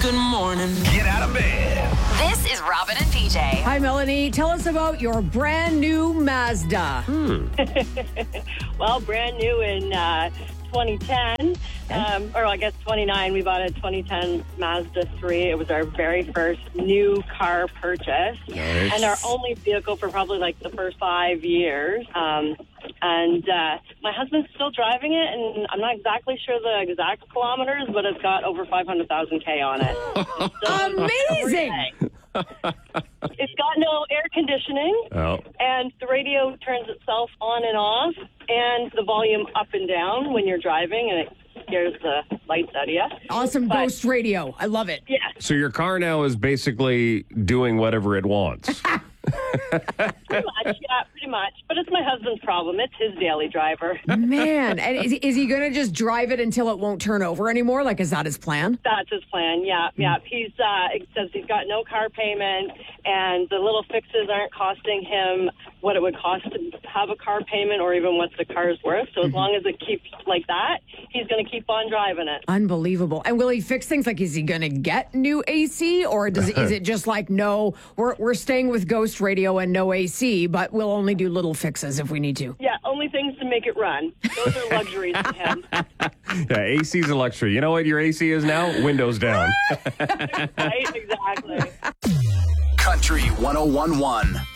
Good morning. Get out of bed. This is Robin and PJ. Hi, Melanie. Tell us about your brand new Mazda. Well, brand new in 2010, or I guess 29. We bought a 2010 Mazda 3. It was our very first new car purchase. Nice. And our only vehicle for probably like the first 5 years. And my husband's still driving it, and I'm not exactly sure the exact kilometers, but it's got over 500,000 K on it. Amazing. It's got no air conditioning. Oh. And the radio turns itself on and off, and the volume up and down when you're driving, and it scares the lights out of you. Awesome ghost radio. I love it. Yeah, So your car now is basically doing whatever it wants. pretty much. But it's my husband's problem. It's his daily driver. Man, and is he going to just drive it until it won't turn over anymore? Like, is that his plan? That's his plan. Yeah. He says he's got no car payment, and the little fixes aren't costing him what it would cost to have a car payment or even what the car's worth. So as long as it keeps like that, he's going to keep on driving it. Unbelievable. And will he fix things? Like, is he going to get new AC, or is it just like, no, we're staying with ghost radio and no AC, but we'll only do little fixes if we need to? Yeah, only things to make it run. Those are luxuries to him. Yeah, AC's a luxury. You know what your AC is now? Windows down. Right? Exactly. Country 101.1.